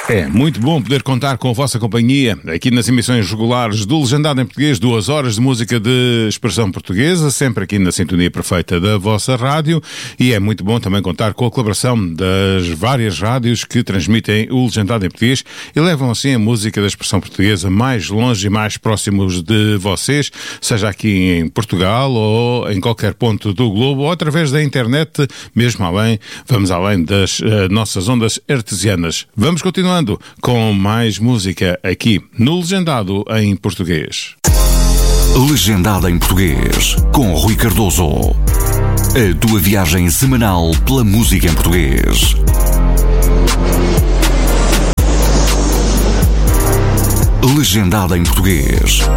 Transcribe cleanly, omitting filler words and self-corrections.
É muito bom poder contar com a vossa companhia aqui nas emissões regulares do Legendado em Português, 2 horas de música de expressão portuguesa, sempre aqui na sintonia perfeita da vossa rádio, e é muito bom também contar com a colaboração das várias rádios que transmitem o Legendado em Português e levam assim a música da expressão portuguesa mais longe e mais próximos de vocês, seja aqui em Portugal ou em qualquer ponto do globo ou através da internet, mesmo além, vamos além das nossas ondas artesianas. Vamos continuando com mais música aqui no Legendado em Português. Legendado em Português, com Rui Cardoso. A tua viagem semanal pela música em português. Legendado em Português.